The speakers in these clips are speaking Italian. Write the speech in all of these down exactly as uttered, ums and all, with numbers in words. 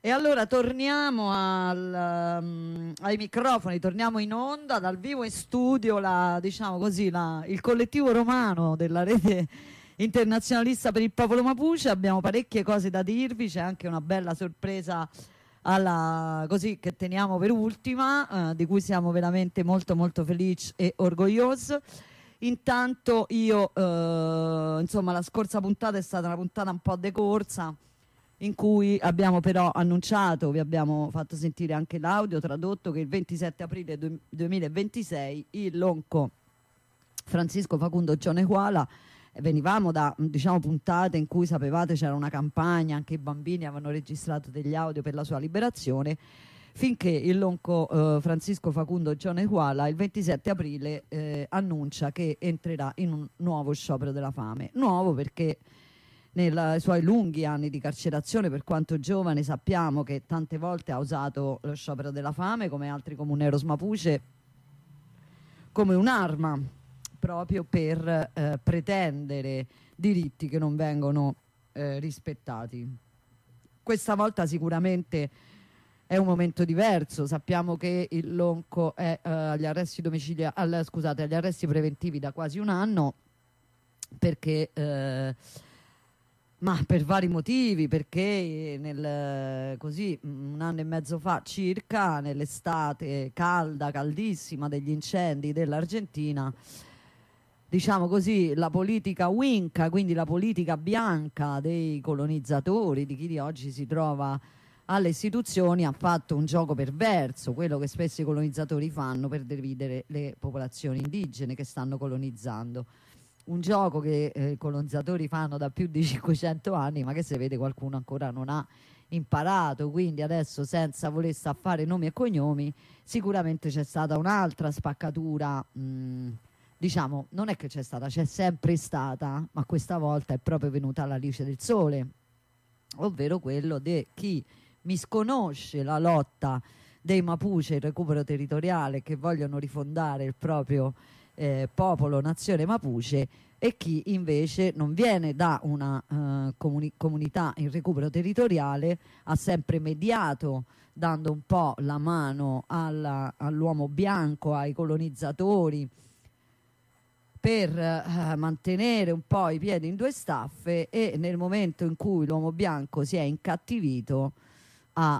E allora torniamo al, um, ai microfoni, torniamo in onda dal vivo in studio, la, diciamo così, la, il collettivo romano della rete internazionalista per il popolo Mapuche. Abbiamo parecchie cose da dirvi, c'è anche una bella sorpresa alla, così, che teniamo per ultima, eh, di cui siamo veramente molto molto felici e orgogliosi. Intanto io, eh, insomma, la scorsa puntata è stata una puntata un po' decorsa, in cui abbiamo però annunciato, vi abbiamo fatto sentire anche l'audio tradotto, che il ventisette aprile duemilaventisei il lonco Francisco Facundo Gionequala, venivamo da, diciamo, puntate in cui sapevate c'era una campagna, anche i bambini avevano registrato degli audio per la sua liberazione, finché il lonco eh, Francisco Facundo Gionequala il ventisette aprile eh, annuncia che entrerà in un nuovo sciopero della fame. Nuovo perché nei suoi lunghi anni di carcerazione, per quanto giovane, sappiamo che tante volte ha usato lo sciopero della fame, come altri comuneros mapuche, come un'arma proprio per eh, pretendere diritti che non vengono eh, rispettati. Questa volta sicuramente è un momento diverso. Sappiamo che il lonco è eh, agli arresti domiciliari, al, scusate, agli arresti preventivi da quasi un anno, perché eh, ma per vari motivi, perché nel, così un anno e mezzo fa circa, nell'estate calda, caldissima degli incendi dell'Argentina, diciamo così, la politica winca, quindi la politica bianca dei colonizzatori, di chi di oggi si trova alle istituzioni, ha fatto un gioco perverso, quello che spesso i colonizzatori fanno per dividere le popolazioni indigene che stanno colonizzando. Un gioco che eh, i colonizzatori fanno da più di cinquecento anni, ma che se vede qualcuno ancora non ha imparato. Quindi adesso, senza voler sta fare nomi e cognomi, sicuramente c'è stata un'altra spaccatura, mh, diciamo, non è che c'è stata, c'è sempre stata, ma questa volta è proprio venuta alla luce del sole, ovvero quello di chi misconosce la lotta dei Mapuche, il recupero territoriale, che vogliono rifondare il proprio Eh, popolo, nazione Mapuche, e chi invece non viene da una eh, comuni- comunità in recupero territoriale, ha sempre mediato dando un po' la mano alla, all'uomo bianco, ai colonizzatori, per eh, mantenere un po' i piedi in due staffe, e nel momento in cui l'uomo bianco si è incattivito ha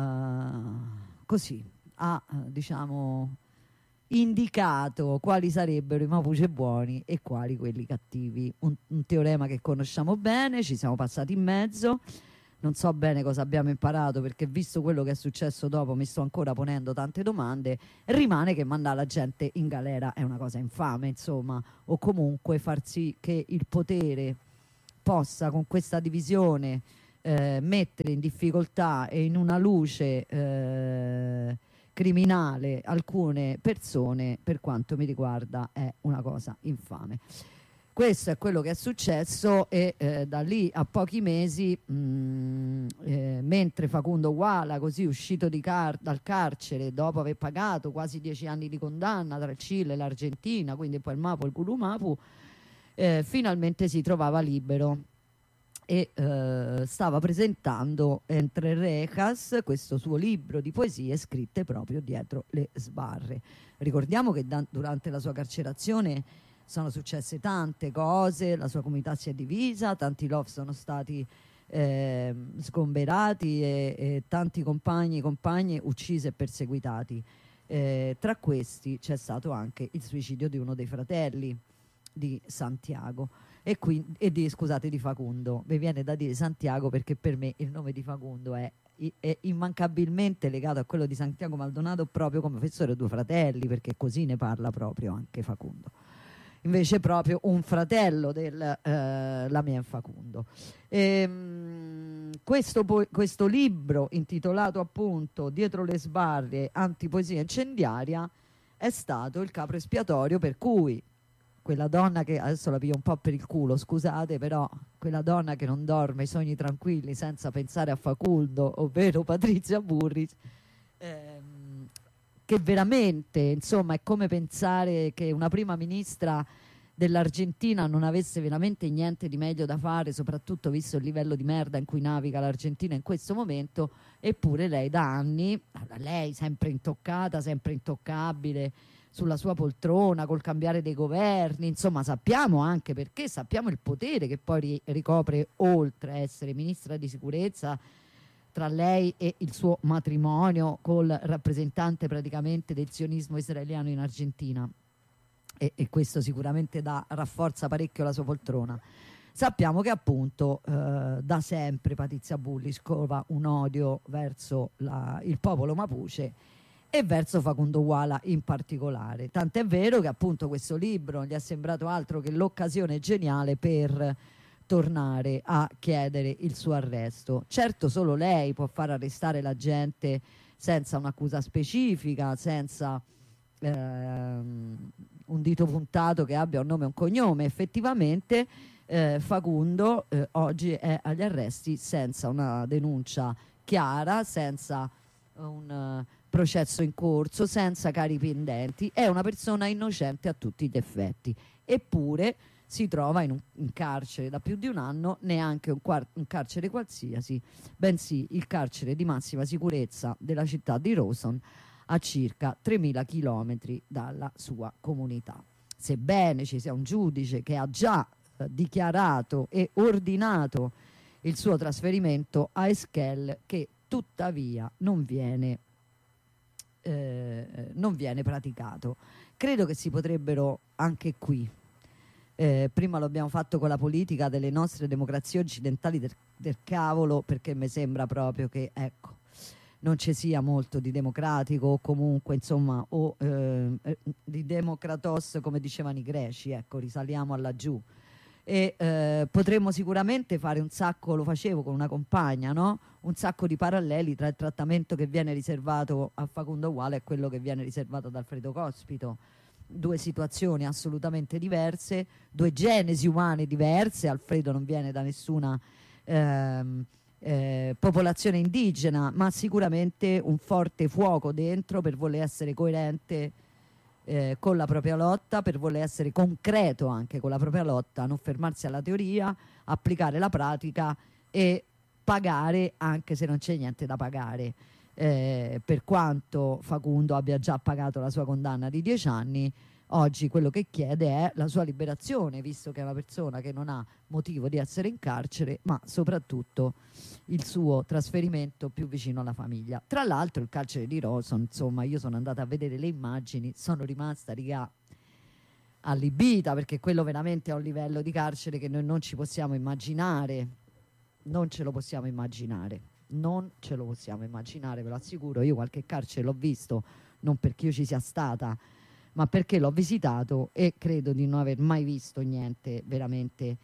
eh, così ha eh, diciamo indicato quali sarebbero i Mapuche buoni e quali quelli cattivi. Un, un teorema che conosciamo bene, ci siamo passati in mezzo, non so bene cosa abbiamo imparato, perché visto quello che è successo dopo mi sto ancora ponendo tante domande. Rimane che mandare la gente in galera è una cosa infame, insomma, o comunque far sì che il potere possa, con questa divisione, eh, mettere in difficoltà e in una luce eh, criminale alcune persone, per quanto mi riguarda è una cosa infame. Questo è quello che è successo, e eh, da lì a pochi mesi, mh, eh, mentre Facundo Guala, così uscito di car- dal carcere dopo aver pagato quasi dieci anni di condanna tra il Cile e l'Argentina, quindi poi il Mapu e il Gulumapu, eh, finalmente si trovava libero e eh, stava presentando Entre Rejas, questo suo libro di poesie scritte proprio dietro le sbarre. Ricordiamo che da- durante la sua carcerazione sono successe tante cose, la sua comunità si è divisa, tanti lof sono stati eh, sgomberati e, e tanti compagni e compagne uccisi e perseguitati. Eh, tra questi c'è stato anche il suicidio di uno dei fratelli di Santiago e, quindi, e di, scusate, di Facundo. Mi viene da dire Santiago perché per me il nome di Facundo è, è immancabilmente legato a quello di Santiago Maldonado, proprio come fossero due fratelli, perché così ne parla proprio anche Facundo. Invece proprio un fratello del eh, Lamien Facundo. Ehm, questo, po- questo libro, intitolato appunto Dietro le sbarre, antipoesia incendiaria, è stato il capro espiatorio per cui quella donna che, adesso la piglio un po' per il culo, scusate, però quella donna che non dorme i sogni tranquilli senza pensare a Facundo, ovvero Patrizia Burris, ehm, che veramente, insomma, è come pensare che una prima ministra dell'Argentina non avesse veramente niente di meglio da fare, soprattutto visto il livello di merda in cui naviga l'Argentina in questo momento. Eppure lei da anni, lei sempre intoccata, sempre intoccabile sulla sua poltrona col cambiare dei governi, insomma sappiamo anche perché, sappiamo il potere che poi ri- ricopre, oltre a essere ministra di sicurezza, tra lei e il suo matrimonio col rappresentante praticamente del sionismo israeliano in Argentina, e, e questo sicuramente dà, rafforza parecchio la sua poltrona. Sappiamo che appunto eh, da sempre Patrizia Bulli scova un odio verso la, il popolo mapuche e verso Facundo Uala in particolare, tant'è vero che appunto questo libro non gli è sembrato altro che l'occasione geniale per tornare a chiedere il suo arresto. Certo, solo lei può far arrestare la gente senza un'accusa specifica, senza ehm, un dito puntato che abbia un nome e un cognome. Effettivamente eh, Facundo eh, oggi è agli arresti senza una denuncia chiara, senza un uh, processo in corso, senza cari pendenti, è una persona innocente a tutti gli effetti, eppure si trova in un in carcere da più di un anno, neanche un, quar- un carcere qualsiasi, bensì il carcere di massima sicurezza della città di Rawson, a circa tremila chilometri dalla sua comunità. Sebbene ci sia un giudice che ha già eh, dichiarato e ordinato il suo trasferimento a Esquel, che tuttavia non viene, eh, non viene praticato. Credo che si potrebbero anche qui, eh, prima lo abbiamo fatto con la politica delle nostre democrazie occidentali del, del cavolo, perché mi sembra proprio che ecco non ci sia molto di democratico, o comunque insomma o eh, di democratos come dicevano i greci, ecco, risaliamo a laggiù. E eh, potremmo sicuramente fare un sacco, lo facevo con una compagna, no? Un sacco di paralleli tra il trattamento che viene riservato a Facundo Uala e quello che viene riservato ad Alfredo Cospito. Due situazioni assolutamente diverse, due genesi umane diverse. Alfredo non viene da nessuna ehm, eh, popolazione indigena, ma sicuramente un forte fuoco dentro per voler essere coerente Eh, con la propria lotta, per voler essere concreto anche con la propria lotta, non fermarsi alla teoria, applicare la pratica e pagare anche se non c'è niente da pagare. Eh, per quanto Facundo abbia già pagato la sua condanna di dieci anni, oggi quello che chiede è la sua liberazione, visto che è una persona che non ha motivo di essere in carcere, ma soprattutto il suo trasferimento più vicino alla famiglia. Tra l'altro il carcere di Rawson, insomma, io sono andata a vedere le immagini, sono rimasta, riga, allibita, perché quello veramente è un livello di carcere che noi non ci possiamo immaginare, non ce lo possiamo immaginare, non ce lo possiamo immaginare, ve lo assicuro. Io qualche carcere l'ho visto, non perché io ci sia stata, ma perché l'ho visitato e credo di non aver mai visto niente veramente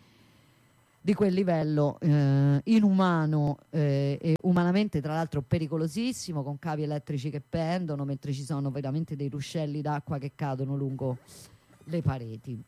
di quel livello eh, inumano eh, e umanamente tra l'altro pericolosissimo, con cavi elettrici che pendono mentre ci sono veramente dei ruscelli d'acqua che cadono lungo le pareti.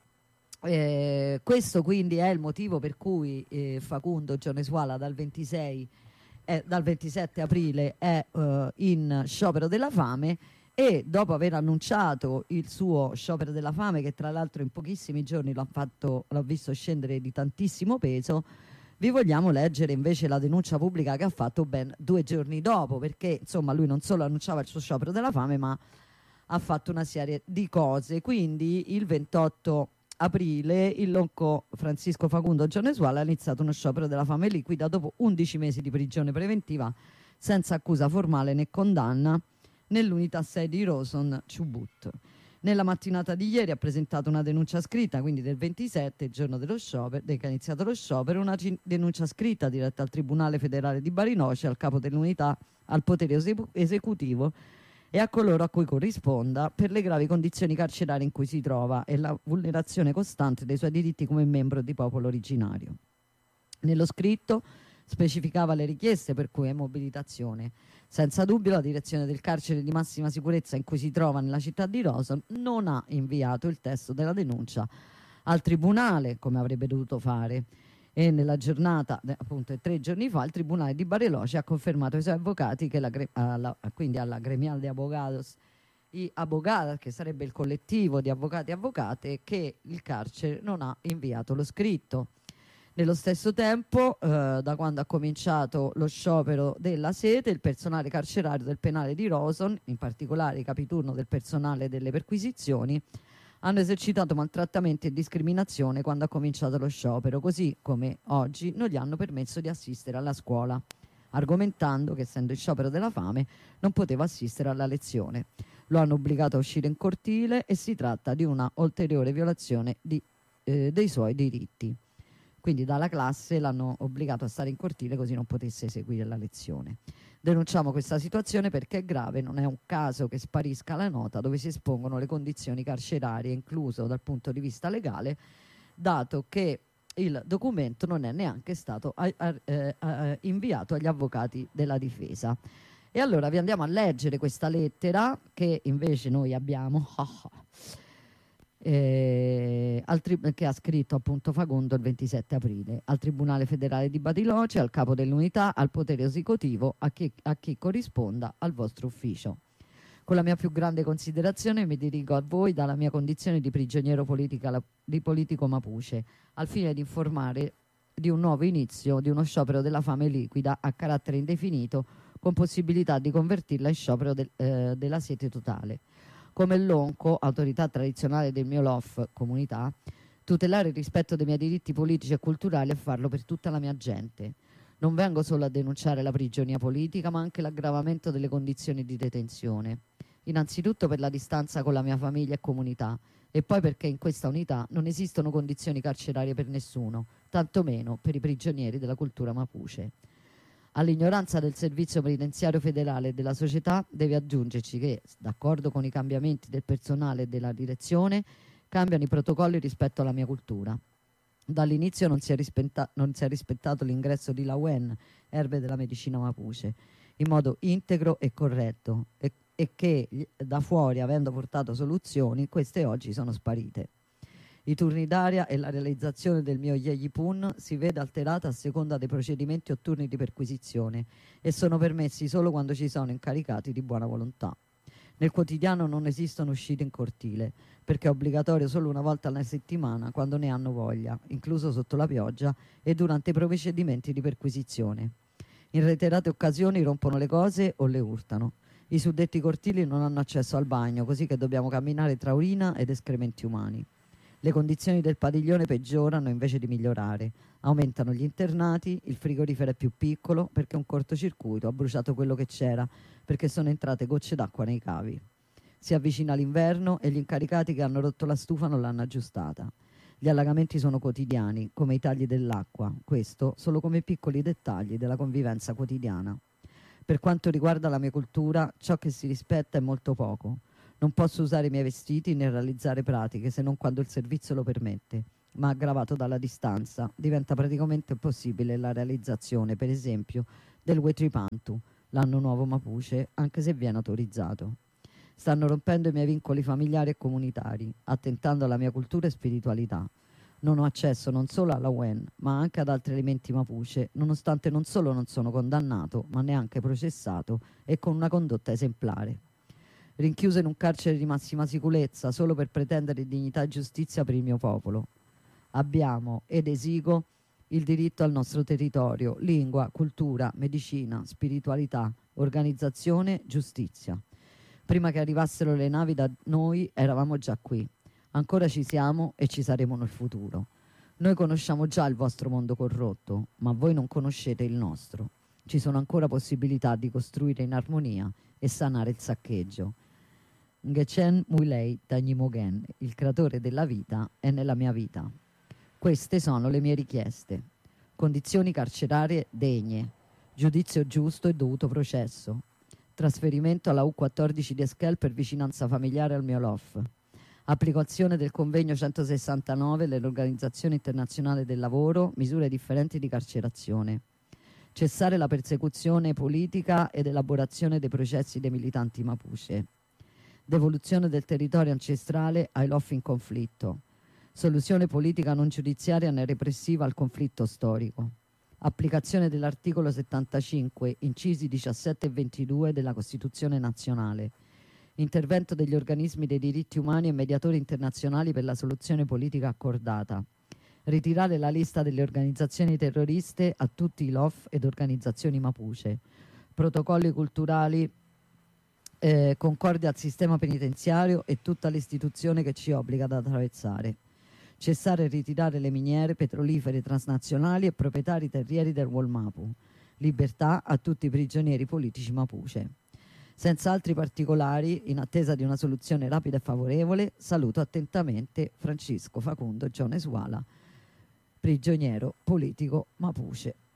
Eh, questo quindi è il motivo per cui eh, Facundo Gionesuala dal ventisei eh, dal ventisette aprile è eh, in sciopero della fame, e dopo aver annunciato il suo sciopero della fame, che tra l'altro in pochissimi giorni l'ha fatto, l'ho visto scendere di tantissimo peso, vi vogliamo leggere invece la denuncia pubblica che ha fatto ben due giorni dopo, perché insomma lui non solo annunciava il suo sciopero della fame, ma ha fatto una serie di cose. Quindi il ventotto aprile il lonco Francisco Facundo Gionesuala ha iniziato uno sciopero della fame liquida dopo undici mesi di prigione preventiva senza accusa formale né condanna nell'unità sei di Rawson Chubut. Nella mattinata di ieri ha presentato una denuncia scritta, quindi del ventisette, il giorno dello sciopero, che ha iniziato lo sciopero, una gi- denuncia scritta diretta al Tribunale Federale di Bariloche, al capo dell'unità, al potere esecu- esecutivo e a coloro a cui corrisponda, per le gravi condizioni carcerarie in cui si trova e la vulnerazione costante dei suoi diritti come membro di popolo originario. Nello scritto specificava le richieste per cui è mobilitazione. Senza dubbio la direzione del carcere di massima sicurezza in cui si trova nella città di Rawson non ha inviato il testo della denuncia al tribunale come avrebbe dovuto fare, e nella giornata, appunto tre giorni fa, il tribunale di Bariloche ha confermato ai suoi avvocati che la, alla, quindi alla Gremial de Abogados i Abogadas, che sarebbe il collettivo di avvocati e avvocate, che il carcere non ha inviato lo scritto. Nello stesso tempo, eh, da quando ha cominciato lo sciopero della sete, il personale carcerario del penale di Rawson, in particolare i capiturno del personale delle perquisizioni, hanno esercitato maltrattamenti e discriminazione quando ha cominciato lo sciopero, così come oggi non gli hanno permesso di assistere alla scuola, argomentando che, essendo il sciopero della fame, non poteva assistere alla lezione. Lo hanno obbligato a uscire in cortile e si tratta di una ulteriore violazione di, eh, dei suoi diritti. Quindi dalla classe l'hanno obbligato a stare in cortile così non potesse eseguire la lezione. Denunciamo questa situazione perché è grave, non è un caso che sparisca la nota dove si espongono le condizioni carcerarie, incluso dal punto di vista legale, dato che il documento non è neanche stato a, a, eh, a, inviato agli avvocati della difesa. E allora vi andiamo a leggere questa lettera che invece noi abbiamo eh, al tri- che ha scritto appunto Fagondo il ventisette aprile al Tribunale Federale di Bariloce, al capo dell'unità, al potere esecutivo, a chi, a chi corrisponda al vostro ufficio. Con la mia più grande considerazione mi dirigo a voi dalla mia condizione di prigioniero politica, di politico mapuche, al fine di informare di un nuovo inizio di uno sciopero della fame liquida a carattere indefinito, con possibilità di convertirla in sciopero del, eh, della sete totale. Come l'ONCO, autorità tradizionale del mio L O F, comunità, tutelare il rispetto dei miei diritti politici e culturali e farlo per tutta la mia gente. Non vengo solo a denunciare la prigionia politica, ma anche l'aggravamento delle condizioni di detenzione. Innanzitutto per la distanza con la mia famiglia e comunità, e poi perché in questa unità non esistono condizioni carcerarie per nessuno, tantomeno per i prigionieri della cultura mapuche. All'ignoranza del servizio penitenziario federale e della società deve aggiungerci che, d'accordo con i cambiamenti del personale e della direzione, cambiano i protocolli rispetto alla mia cultura. Dall'inizio non si è, rispetta- non si è rispettato l'ingresso di Lawen, erbe della medicina mapuche, in modo integro e corretto, e, e che da fuori, avendo portato soluzioni, queste oggi sono sparite. I turni d'aria e la realizzazione del mio Yeyipun si vede alterata a seconda dei procedimenti o turni di perquisizione e sono permessi solo quando ci sono incaricati di buona volontà. Nel quotidiano non esistono uscite in cortile, perché è obbligatorio solo una volta alla settimana quando ne hanno voglia, incluso sotto la pioggia e durante i procedimenti di perquisizione. In reiterate occasioni rompono le cose o le urtano. I suddetti cortili non hanno accesso al bagno, così che dobbiamo camminare tra urina ed escrementi umani. Le condizioni del padiglione peggiorano invece di migliorare. Aumentano gli internati, il frigorifero è più piccolo perché un cortocircuito ha bruciato quello che c'era, perché sono entrate gocce d'acqua nei cavi. Si avvicina l'inverno e gli incaricati che hanno rotto la stufa non l'hanno aggiustata. Gli allagamenti sono quotidiani, come i tagli dell'acqua, questo solo come piccoli dettagli della convivenza quotidiana. Per quanto riguarda la mia cultura, ciò che si rispetta è molto poco. Non posso usare i miei vestiti né realizzare pratiche se non quando il servizio lo permette, ma aggravato dalla distanza diventa praticamente impossibile la realizzazione, per esempio, del Wetripantu, l'anno nuovo mapuche, anche se viene autorizzato. Stanno rompendo i miei vincoli familiari e comunitari, attentando alla mia cultura e spiritualità. Non ho accesso non solo alla U E N, ma anche ad altri elementi mapuche, nonostante non solo non sono condannato, ma neanche processato e con una condotta esemplare. Rinchiuso in un carcere di massima sicurezza solo per pretendere dignità e giustizia per il mio popolo. Abbiamo, ed esigo, il diritto al nostro territorio, lingua, cultura, medicina, spiritualità, organizzazione, giustizia. Prima che arrivassero le navi da noi eravamo già qui. Ancora ci siamo e ci saremo nel futuro. Noi conosciamo già il vostro mondo corrotto, ma voi non conoscete il nostro. Ci sono ancora possibilità di costruire in armonia e sanare il saccheggio. Ngechen Mulei Tanyimogen, il creatore della vita, è nella mia vita. Queste sono le mie richieste. Condizioni carcerarie degne, giudizio giusto e dovuto processo, trasferimento alla U quattordici di Esquel per vicinanza familiare al mio L O F, applicazione del convegno centosessantanove dell'Organizzazione Internazionale del Lavoro, misure differenti di carcerazione, cessare la persecuzione politica ed elaborazione dei processi dei militanti mapuche, devoluzione del territorio ancestrale ai L O F in conflitto, soluzione politica non giudiziaria né repressiva al conflitto storico, applicazione dell'articolo settantacinque, incisi diciassette e ventidue della Costituzione nazionale, intervento degli organismi dei diritti umani e mediatori internazionali per la soluzione politica accordata, ritirare la lista delle organizzazioni terroriste a tutti i L O F ed organizzazioni Mapuche, protocolli culturali eh, concordi al sistema penitenziario e tutta l'istituzione che ci obbliga ad attraversare, cessare e ritirare le miniere petrolifere transnazionali e proprietari terrieri del Wolmapu, libertà a tutti i prigionieri politici Mapuche. Senza altri particolari, in attesa di una soluzione rapida e favorevole, saluto attentamente Francisco Facundo Jones Wala, prigioniero politico Mapuche.